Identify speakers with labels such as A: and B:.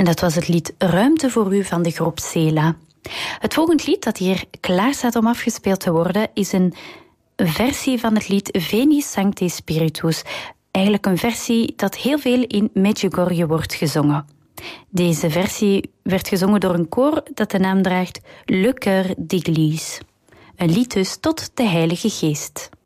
A: En dat was het lied Ruimte voor u van de groep Sela. Het volgende lied dat hier klaar staat om afgespeeld te worden is een versie van het lied Veni Sancte Spiritus. Eigenlijk een versie dat heel veel in Medjugorje wordt gezongen. Deze versie werd gezongen door een koor dat de naam draagt Le Chœur d'Église. Een lied dus tot de Heilige Geest.